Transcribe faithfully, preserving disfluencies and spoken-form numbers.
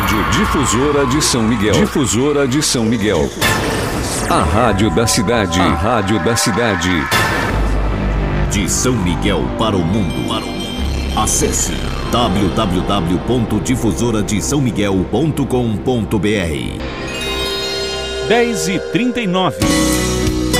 Rádio Difusora de São Miguel. Difusora de São Miguel. A rádio da cidade. A rádio da cidade. De São Miguel para o mundo. Para o mundo. Acesse w w w ponto difusora de são miguel ponto com ponto b r. dez e trinta e nove.